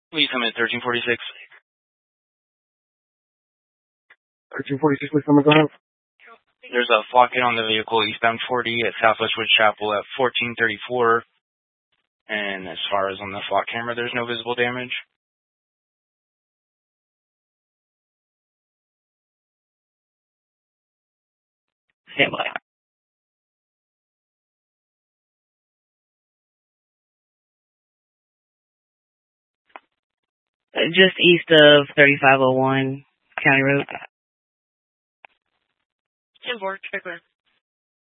Please come in 1346. 1346, please come in, go ahead. There's a flock hit on the vehicle eastbound 40 at Southwest Wood Chapel at 1434. And as far as on the flock camera, there's no visible damage. Stand by. Just east of 3501 County Road. 10-4, check with.